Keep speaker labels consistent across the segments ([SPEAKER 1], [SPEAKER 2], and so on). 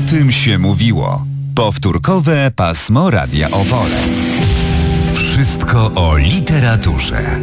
[SPEAKER 1] O tym się mówiło. Powtórkowe pasmo Radia Opole. Wszystko o literaturze.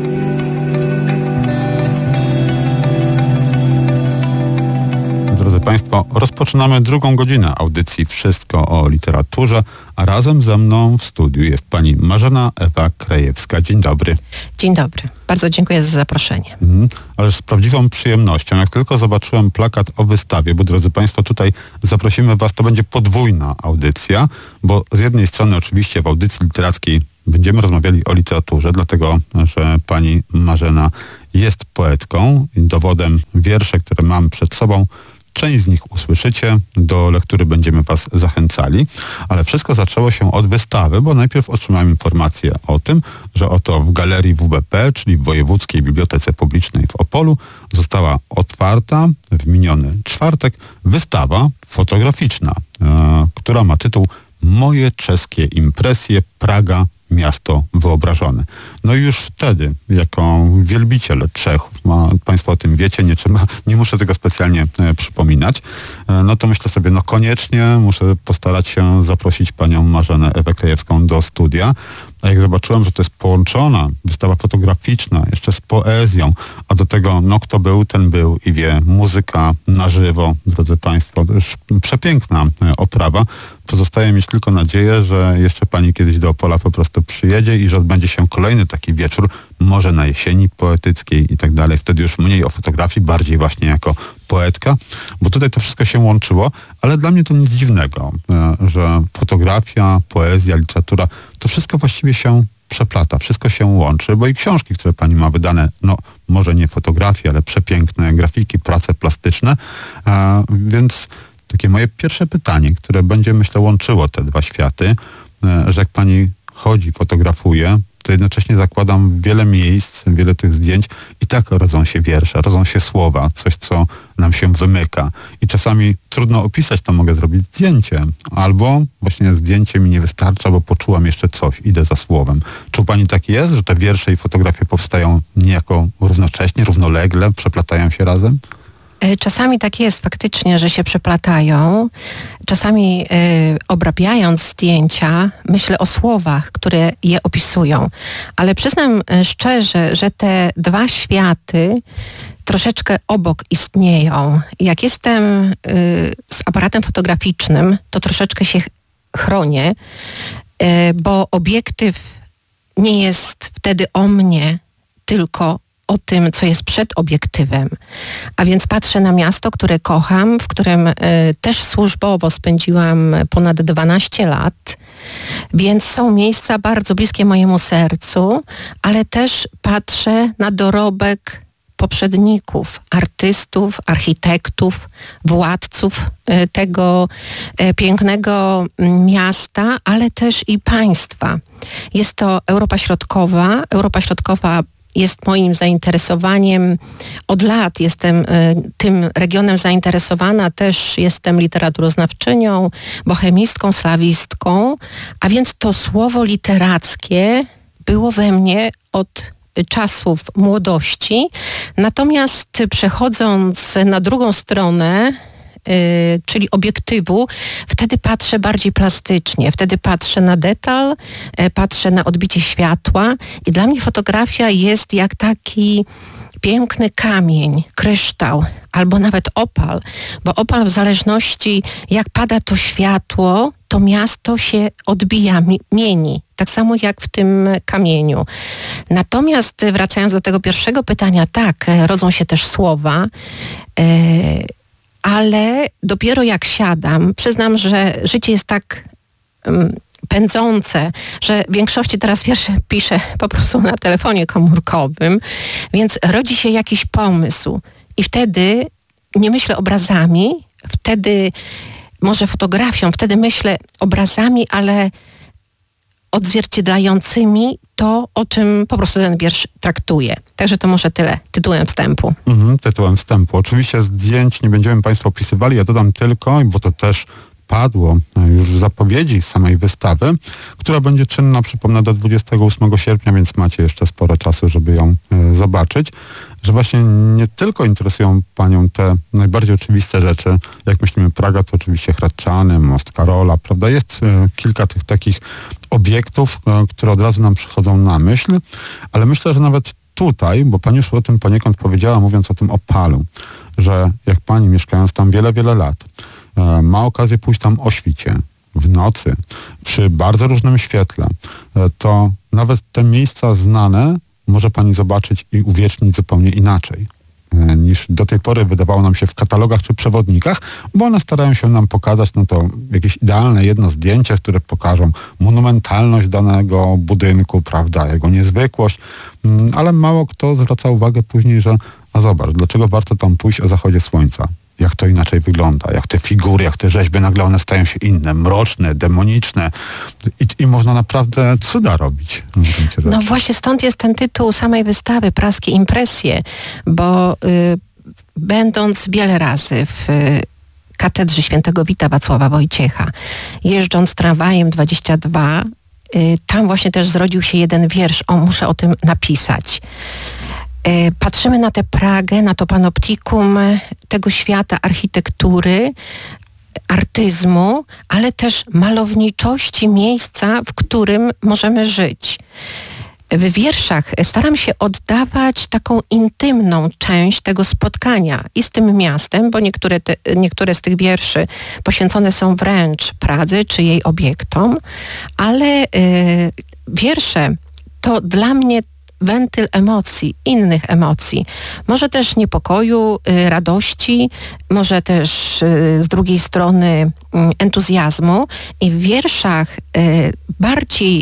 [SPEAKER 2] Drodzy Państwo, rozpoczynamy drugą godzinę audycji Wszystko o literaturze, a razem ze mną w studiu jest pani Marzena Ewa Krajewska. Dzień dobry.
[SPEAKER 3] Dzień dobry. Bardzo dziękuję za zaproszenie.
[SPEAKER 2] Ale z prawdziwą przyjemnością, jak tylko zobaczyłem plakat o wystawie, bo drodzy Państwo, tutaj zaprosimy Was, to będzie podwójna audycja, bo z jednej strony oczywiście w audycji literackiej będziemy rozmawiali o literaturze, dlatego że pani Marzena jest poetką i dowodem wiersze, które mam przed sobą. Część z nich usłyszycie, do lektury będziemy Was zachęcali, ale wszystko zaczęło się od wystawy, bo najpierw otrzymałem informację o tym, że oto w Galerii WBP, czyli w Wojewódzkiej Bibliotece Publicznej w Opolu, została otwarta w miniony czwartek wystawa fotograficzna, która ma tytuł Moje czeskie impresje, Praga, miasto wyobrażone. No i już wtedy, jako wielbiciel Czechów, Państwo o tym wiecie, nie muszę tego specjalnie przypominać, no to myślę sobie, koniecznie muszę postarać się zaprosić panią Marzenę Ewę Krajewską do studia. A jak zobaczyłem, że to jest połączona wystawa fotograficzna jeszcze z poezją, a do tego, kto był, ten był i wie, muzyka na żywo, drodzy Państwo, to już przepiękna oprawa. Pozostaje mieć tylko nadzieję, że jeszcze pani kiedyś do Opola po prostu przyjedzie i że odbędzie się kolejny taki wieczór, może na jesieni poetyckiej i tak dalej. Wtedy już mniej o fotografii, bardziej właśnie jako poetka, bo tutaj to wszystko się łączyło, ale dla mnie to nic dziwnego, że fotografia, poezja, literatura, to wszystko właściwie się przeplata, wszystko się łączy, bo i książki, które pani ma wydane, może nie fotografie, ale przepiękne grafiki, prace plastyczne, więc takie moje pierwsze pytanie, które będzie, myślę, łączyło te dwa światy, że jak pani chodzi, fotografuje, to jednocześnie zakładam wiele miejsc, wiele tych zdjęć i tak rodzą się wiersze, rodzą się słowa, coś, co nam się wymyka. I czasami trudno opisać, to mogę zrobić zdjęcie. Albo właśnie zdjęcie mi nie wystarcza, bo poczułam jeszcze coś, idę za słowem. Czy u pani tak jest, że te wiersze i fotografie powstają niejako równocześnie, równolegle, przeplatają się razem?
[SPEAKER 3] Czasami tak jest faktycznie, że się przeplatają. Czasami obrabiając zdjęcia, myślę o słowach, które je opisują. Ale przyznam szczerze, że te dwa światy troszeczkę obok istnieją. Jak jestem z aparatem fotograficznym, to troszeczkę się chronię, bo obiektyw nie jest wtedy o mnie, tylko o tym, co jest przed obiektywem. A więc patrzę na miasto, które kocham, w którym też służbowo spędziłam ponad 12 lat, więc są miejsca bardzo bliskie mojemu sercu, ale też patrzę na dorobek poprzedników, artystów, architektów, władców tego pięknego miasta, ale też i państwa. Jest to Europa Środkowa. Europa Środkowa jest moim zainteresowaniem. Od lat jestem tym regionem zainteresowana, też jestem literaturoznawczynią, bohemistką, slawistką, a więc to słowo literackie było we mnie od czasów młodości. Natomiast przechodząc na drugą stronę, czyli obiektywu, wtedy patrzę bardziej plastycznie, wtedy patrzę na detal, patrzę na odbicie światła i dla mnie fotografia jest jak taki piękny kamień, kryształ albo nawet opal, bo opal w zależności jak pada to światło, to miasto się odbija, mieni. Tak samo jak w tym kamieniu. Natomiast wracając do tego pierwszego pytania, tak, rodzą się też słowa, ale dopiero jak siadam, przyznam, że życie jest tak pędzące, że w większości teraz wiersze piszę po prostu na telefonie komórkowym, więc rodzi się jakiś pomysł i wtedy nie myślę obrazami, wtedy może fotografią, wtedy myślę obrazami, ale odzwierciedlającymi to, o czym po prostu ten wiersz traktuje. Także to może tyle tytułem wstępu.
[SPEAKER 2] Tytułem wstępu. Oczywiście zdjęć nie będziemy Państwu opisywali, ja dodam tylko, bo to też padło już w zapowiedzi samej wystawy, która będzie czynna, przypomnę, do 28 sierpnia, więc macie jeszcze sporo czasu, żeby ją zobaczyć, że właśnie nie tylko interesują panią te najbardziej oczywiste rzeczy, jak myślimy Praga, to oczywiście Hradczany, Most Karola, prawda? Jest kilka tych takich obiektów, które od razu nam przychodzą na myśl, ale myślę, że nawet tutaj, bo pani już o tym poniekąd powiedziała, mówiąc o tym Opalu, że jak pani mieszkając tam wiele, wiele lat, ma okazję pójść tam o świcie, w nocy, przy bardzo różnym świetle, to nawet te miejsca znane może pani zobaczyć i uwiecznić zupełnie inaczej, niż do tej pory wydawało nam się w katalogach czy przewodnikach, bo one starają się nam pokazać, no to jakieś idealne jedno zdjęcie, które pokażą monumentalność danego budynku, prawda, jego niezwykłość, ale mało kto zwraca uwagę później, że a zobacz, dlaczego warto tam pójść o zachodzie słońca? Jak to inaczej wygląda, jak te figury, jak te rzeźby nagle one stają się inne, mroczne, demoniczne i można naprawdę cuda robić.
[SPEAKER 3] No właśnie stąd jest ten tytuł samej wystawy, Praskie impresje, bo będąc wiele razy w katedrze świętego Wita Wacława Wojciecha, jeżdżąc tramwajem 22, tam właśnie też zrodził się jeden wiersz, muszę o tym napisać. Patrzymy na tę Pragę, na to panoptikum tego świata architektury, artyzmu, ale też malowniczości miejsca, w którym możemy żyć. W wierszach staram się oddawać taką intymną część tego spotkania i z tym miastem, bo niektóre z tych wierszy poświęcone są wręcz Pradze czy jej obiektom, ale wiersze to dla mnie wentyl emocji, innych emocji. Może też niepokoju, radości, może też z drugiej strony entuzjazmu. I w wierszach bardziej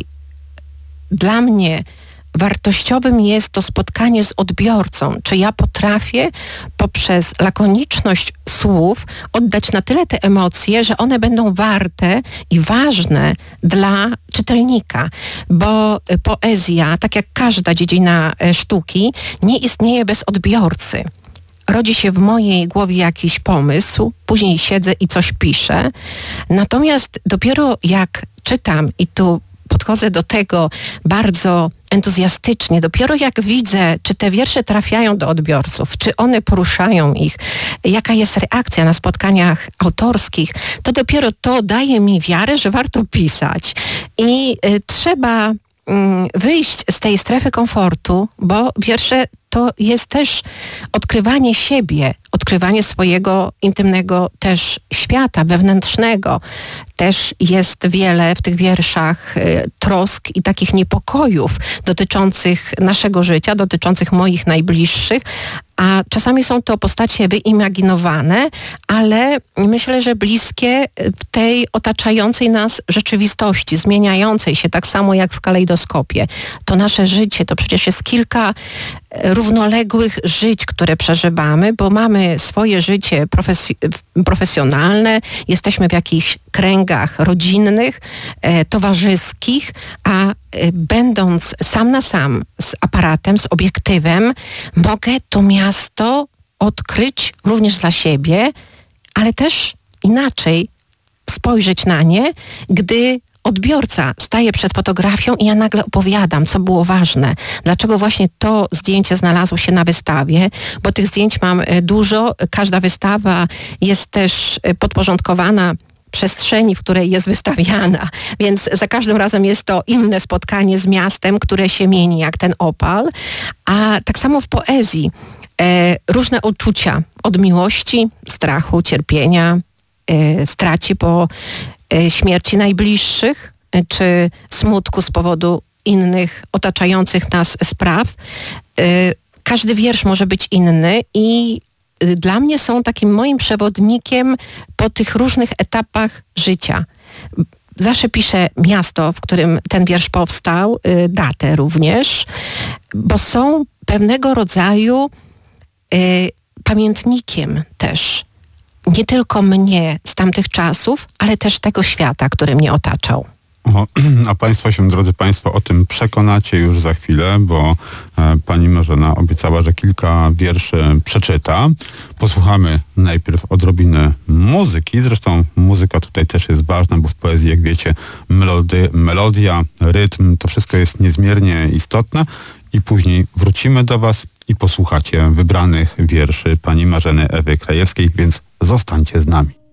[SPEAKER 3] dla mnie wartościowym jest to spotkanie z odbiorcą. Czy ja potrafię poprzez lakoniczność słów oddać na tyle te emocje, że one będą warte i ważne dla czytelnika. Bo poezja, tak jak każda dziedzina sztuki, nie istnieje bez odbiorcy. Rodzi się w mojej głowie jakiś pomysł, później siedzę i coś piszę. Natomiast dopiero jak czytam i tu podchodzę do tego bardzo entuzjastycznie. Dopiero jak widzę, czy te wiersze trafiają do odbiorców, czy one poruszają ich, jaka jest reakcja na spotkaniach autorskich, to dopiero to daje mi wiarę, że warto pisać. I trzeba wyjść z tej strefy komfortu, bo wiersze to jest też odkrywanie siebie, odkrywanie swojego intymnego też świata wewnętrznego. Też jest wiele w tych wierszach trosk i takich niepokojów dotyczących naszego życia, dotyczących moich najbliższych, a czasami są to postacie wyimaginowane, ale myślę, że bliskie w tej otaczającej nas rzeczywistości, zmieniającej się tak samo jak w kalejdoskopie. To nasze życie to przecież jest kilka równoległych żyć, które przeżywamy, bo mamy swoje życie profesjonalne, jesteśmy w jakichś kręgach rodzinnych, towarzyskich, a będąc sam na sam z aparatem, z obiektywem, mogę to miasto odkryć również dla siebie, ale też inaczej spojrzeć na nie, gdy odbiorca staje przed fotografią i ja nagle opowiadam, co było ważne. Dlaczego właśnie to zdjęcie znalazło się na wystawie, bo tych zdjęć mam dużo. Każda wystawa jest też podporządkowana przestrzeni, w której jest wystawiana, więc za każdym razem jest to inne spotkanie z miastem, które się mieni, jak ten Opal. A tak samo w poezji różne uczucia od miłości, strachu, cierpienia, straci po śmierci najbliższych, czy smutku z powodu innych otaczających nas spraw. Każdy wiersz może być inny i dla mnie są takim moim przewodnikiem po tych różnych etapach życia. Zawsze piszę miasto, w którym ten wiersz powstał, datę również, bo są pewnego rodzaju pamiętnikiem też. Nie tylko mnie z tamtych czasów, ale też tego świata, który mnie otaczał.
[SPEAKER 2] A Państwo się, drodzy Państwo, o tym przekonacie już za chwilę, bo pani Marzena obiecała, że kilka wierszy przeczyta. Posłuchamy najpierw odrobiny muzyki. Zresztą muzyka tutaj też jest ważna, bo w poezji, jak wiecie, melodia, rytm, to wszystko jest niezmiernie istotne. I później wrócimy do Was i posłuchacie wybranych wierszy pani Marzeny Ewy Krajewskiej, więc zostańcie z nami.